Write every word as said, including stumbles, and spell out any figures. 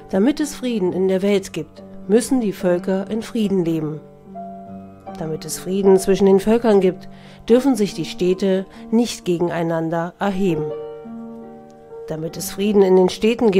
Damit es Frieden in der Welt gibt, müssen die Völker in Frieden leben. Damit es Frieden zwischen den Völkern gibt, dürfen sich die Städte nicht gegeneinander erheben. Damit es Frieden in den Städten gibt,